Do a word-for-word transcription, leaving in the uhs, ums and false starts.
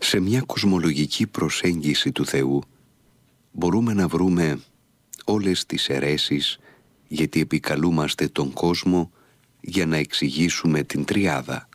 Σε μια κοσμολογική προσέγγιση του Θεού μπορούμε να βρούμε όλες τις αιρέσεις, γιατί επικαλούμαστε τον κόσμο για να εξηγήσουμε την τριάδα.